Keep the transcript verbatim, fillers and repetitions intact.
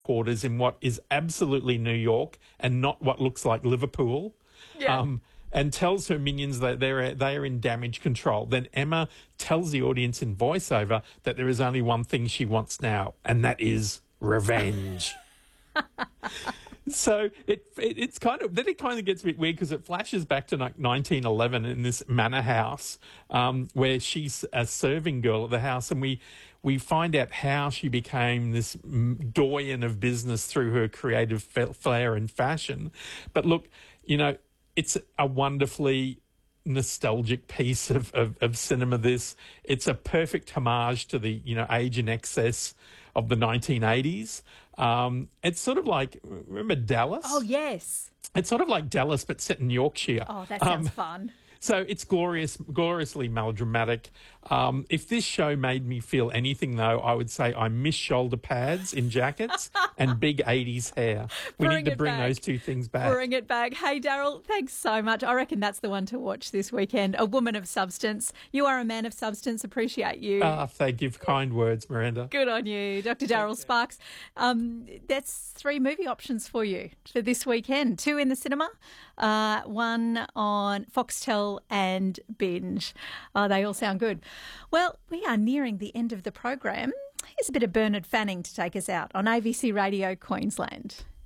headquarters in what is absolutely New York and not what looks like Liverpool. Yeah. Um, and tells her minions that they're they are in damage control. Then Emma tells the audience in voiceover that there is only one thing she wants now, and that is revenge. So it, it it's kind of then it kind of gets a bit weird because it flashes back to like nineteen eleven in this manor house um, where she's a serving girl at the house, and we we find out how she became this doyen of business through her creative flair and fashion. But look, you know, it's a wonderfully nostalgic piece of, of, of cinema. This it's a perfect homage to the you know age and excess of the nineteen eighties. Um, it's sort of like, remember Dallas? Oh, yes. It's sort of like Dallas, but set in Yorkshire. Oh, that sounds um, fun. So it's glorious, gloriously melodramatic. Um, if this show made me feel anything, though, I would say I miss shoulder pads in jackets and big eighties hair. We Bring need to it bring back. those two things back. Bring it back. Hey, Daryl, thanks so much. I reckon that's the one to watch this weekend. A Woman of Substance. You are a man of substance. Appreciate you. Ah, thank you for kind words, Miranda. Good on you, Doctor Daryl Sparks. Um, that's three movie options for you for this weekend. Two in the cinema, uh, one on Foxtel and Binge. Oh, they all sound good. Well, we are nearing the end of the program. Here's a bit of Bernard Fanning to take us out on A B C Radio Queensland.